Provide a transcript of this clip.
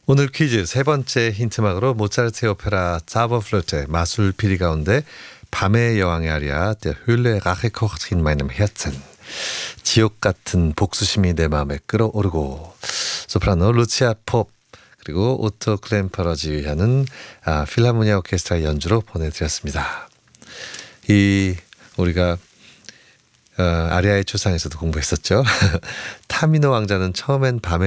오늘 퀴즈 세 번째 힌트막으로 모차르트의 오페라 자버플루트의 마술 피리 가운데 밤의 여왕의 아리아 Der Höhle Rache kocht in meinem Herzen, 지옥 같은 복수심이 내 마음에 끓어오르고, 소프라노 루치아 팝 그리고 오토 클램퍼러지 하는 필하모니아 오케스트라 연주로 보내드렸습니다. 우리가 아리아의 초상에서도 공부했었죠. 타미노 왕자는 처음엔 밤에